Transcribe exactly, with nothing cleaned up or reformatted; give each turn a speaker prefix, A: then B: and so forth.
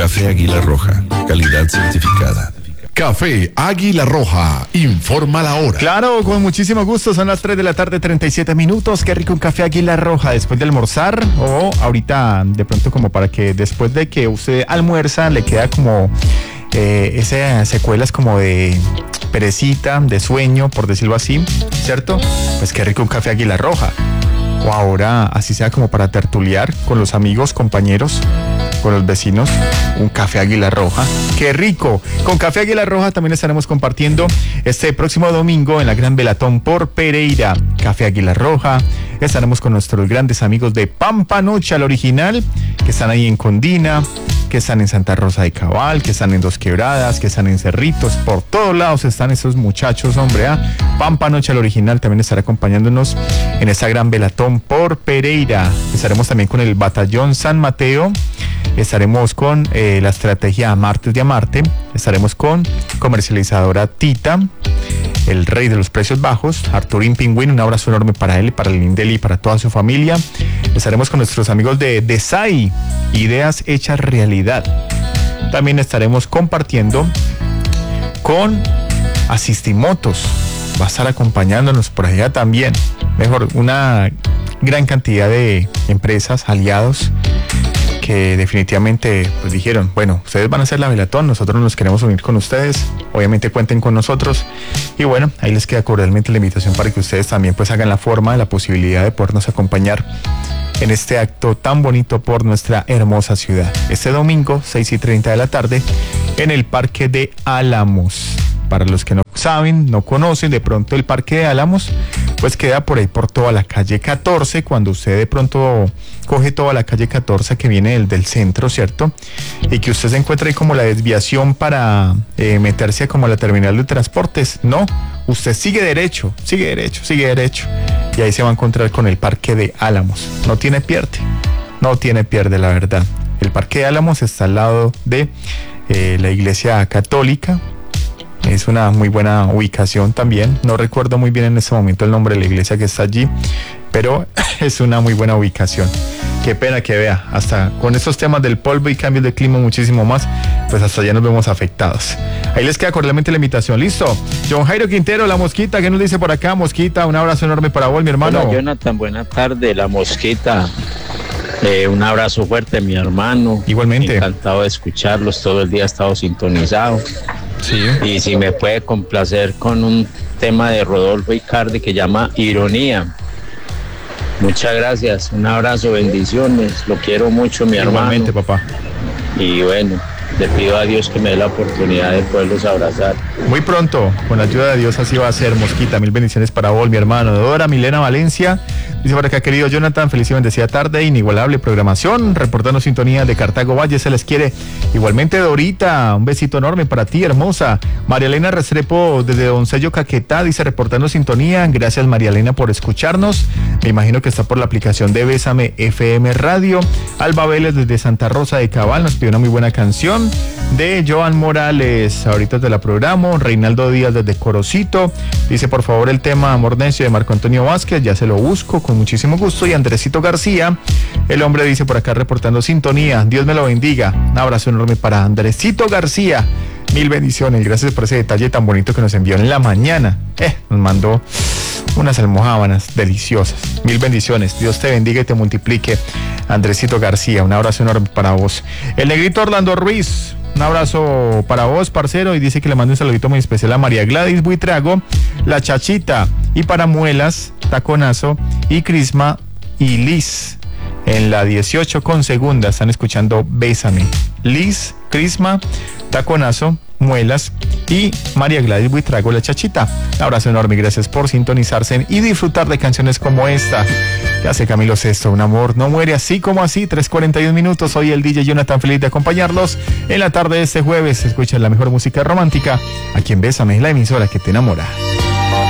A: Café Águila Roja, calidad certificada.
B: Café Águila Roja, informa la hora.
C: Claro, con muchísimo gusto, son las tres de la tarde, treinta y siete minutos. Qué rico un café Águila Roja después de almorzar, o ahorita de pronto como para que después de que usted almuerza le queda como eh, esas secuelas como de perecita, de sueño, por decirlo así, ¿cierto? Pues qué rico un café Águila Roja. O ahora, así sea como para tertuliar con los amigos, compañeros, con los vecinos, un café Águila Roja. ¡Qué rico! Con Café Águila Roja también estaremos compartiendo este próximo domingo en la Gran Velatón por Pereira. Café Águila Roja. Estaremos con nuestros grandes amigos de Pampa Noche al Original, que están ahí en Condina, que están en Santa Rosa de Cabal, que están en Dos Quebradas, que están en Cerritos. Por todos lados están esos muchachos, hombre. ¿eh? Pampa Noche al Original también estará acompañándonos en esta Gran Velatón por Pereira. Estaremos también con el Batallón San Mateo. Estaremos con eh, la estrategia Martes de Amarte. Estaremos con comercializadora Tita, el rey de los precios bajos, Arturín Pingüín. Un abrazo enorme para él, para el Lindeli y para toda su familia. Estaremos con nuestros amigos de Desai, Ideas Hechas Realidad. También estaremos compartiendo con Asistimotos. Va a estar acompañándonos por allá también. Mejor, una gran cantidad de empresas, aliados, que definitivamente pues dijeron, bueno, ustedes van a hacer la velatón, nosotros nos queremos unir con ustedes, obviamente cuenten con nosotros, y bueno, ahí les queda cordialmente la invitación para que ustedes también pues hagan la forma, la posibilidad de podernos acompañar en este acto tan bonito por nuestra hermosa ciudad. Este domingo, seis y treinta de la tarde, en el Parque de Álamos. Para los que no saben, no conocen, de pronto el Parque de Álamos, pues queda por ahí por toda la calle catorce, cuando usted de pronto coge toda la calle catorce que viene del, del centro, ¿cierto? Y que usted se encuentra ahí como la desviación para eh, meterse a como la terminal de transportes. No, usted sigue derecho, sigue derecho, sigue derecho. Y ahí se va a encontrar con el Parque de Álamos. No tiene pierde, no tiene pierde, la verdad. El Parque de Álamos está al lado de eh, la Iglesia Católica. Es una muy buena ubicación también. No recuerdo muy bien en este momento el nombre de la iglesia que está allí, pero es una muy buena ubicación. Qué pena que vea, hasta con estos temas del polvo y cambios de clima, muchísimo más, pues hasta ya nos vemos afectados. Ahí les queda cordialmente la invitación. Listo. John Jairo Quintero, la Mosquita, ¿qué nos dice por acá? Mosquita, un abrazo enorme para vos, mi hermano.
D: Hola, Jonathan, buena tarde, la Mosquita. Eh, un abrazo fuerte, mi hermano.
C: Igualmente.
D: Encantado de escucharlos, todo el día he estado sintonizado.
C: Sí.
D: Y si me puede complacer con un tema de Rodolfo Icardi que llama Ironía. Muchas gracias, un abrazo, bendiciones, lo quiero mucho, mi hermano.
C: Igualmente, papá.
D: Y bueno, le pido a Dios que me dé la oportunidad de poderlos abrazar.
C: Muy pronto, con la ayuda de Dios, así va a ser, Mosquita. Mil bendiciones para vos, mi hermano. Dora Milena Valencia dice por acá, querido Jonathan, feliz y bendecida tarde, inigualable programación, reportando sintonía de Cartago Valle, se les quiere. Igualmente, Dorita, un besito enorme para ti, hermosa. María Elena Restrepo desde Doncello Caquetá dice, reportando sintonía. Gracias, María Elena, por escucharnos. Me imagino que está por la aplicación de Bésame F M Radio. Alba Vélez desde Santa Rosa de Cabal nos pidió una muy buena canción de Joan Morales, ahorita te la programo. Reinaldo Díaz desde Corocito dice, por favor, el tema Amor Necio de Marco Antonio Vázquez, ya se lo busco con muchísimo gusto. Y Andresito García, el hombre, dice por acá reportando sintonía, Dios me lo bendiga. Un abrazo enorme para Andresito García, mil bendiciones, gracias por ese detalle tan bonito que nos envió en la mañana. Eh, nos mandó unas almojábanas deliciosas. Mil bendiciones, Dios te bendiga y te multiplique, Andresito García, un abrazo enorme para vos. El negrito Orlando Ruiz, un abrazo para vos, parcero, y dice que le manda un saludito muy especial a María Gladys Buitrago, la Chachita, y para Muelas, Taconazo, y Crisma y Liz, en la dieciocho con segunda, están escuchando Bésame. Liz, Crisma, Taconazo, Muelas y María Gladys Buitrago, la Chachita. Un abrazo enorme, gracias por sintonizarse y disfrutar de canciones como esta. Ya sé, Camilo Sesto, un amor no muere así como así. Tres cuarenta y un minutos, soy el D J Jonathan, feliz de acompañarlos en la tarde de este jueves. Escucha la mejor música romántica aquí en Bésame, la emisora que te enamora.